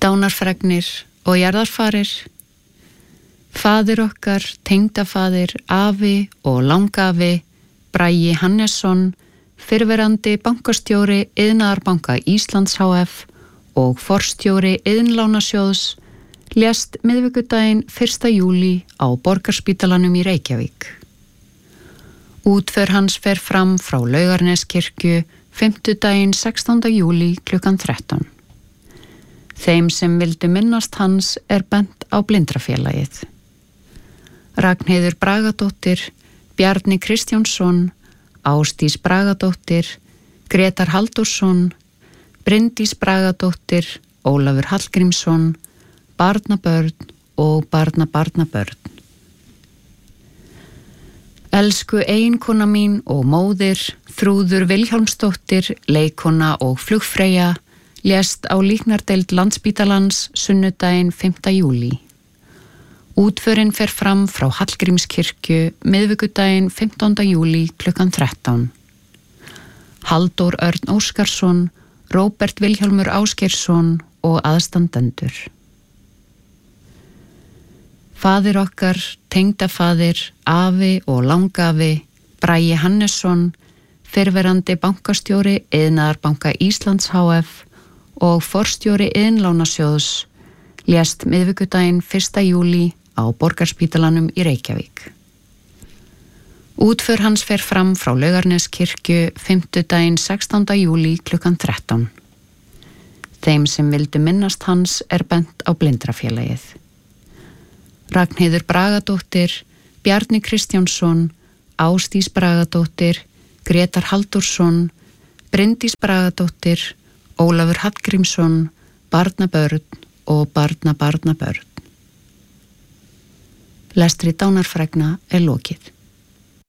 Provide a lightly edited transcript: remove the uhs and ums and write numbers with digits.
Dánarfregnir og jarðarfarir. Faðir okkar, tengdafaðir, afi og langafi, Bragi Hannesson, fyrrverandi bankastjóri Iðnaðarbanka Íslands HF og forstjóri Iðnlánasjóðs, lést miðvikudaginn 1. júlí á Borgarspítalanum í Reykjavík. Útför hans fer fram frá Laugarneskirkju fimmtudaginn 16. júlí klukkan 13. Þeim sem vildu minnast hans bent á Blindrafélagið. Ragnheiður Bragadóttir, Bjarni Kristjánsson, Ásdís Bragadóttir, Grétar Halldórsson, Bryndís Bragadóttir, Ólafur Hallgrímsson, barnabörn og barnabarnabörn. Elsku eiginkona mín og móðir, Þrúður Vilhjálmsdóttir, leikkona og flugfreyja, lést á líknardeild Landspítalans sunnudaginn 5. júlí. Útförin fer fram frá Hallgrímskirkju miðvikudaginn 15. júlí klukkan 13. Halldór Örn Óskarsson, Róbert Vilhjálmur Ásgeirsson og aðstandendur. Faðir okkar, tengdafaðir, afi og langafi, Bragi Hannesson, fyrrverandi bankastjóri Iðnaðarbanka Íslands HF og forstjóri Iðnlánasjóðs, lést miðvikudaginn 1. júlí á Borgarspítalanum í Reykjavík. Útför hans fer fram frá Laugarneskirkju fimmtudaginn 16. júlí klukkan 13. Þeim sem vildu minnast hans bent á Blindrafélagið. Ragnheiður Bragadóttir, Bjarni Kristjánsson, Ásdís Bragadóttir, Grétar Halldórsson, Bryndís Bragadóttir, Ólafur Hallgrímsson, barnabörn og barnabarnabörn. Lestri dánarfregna lokið.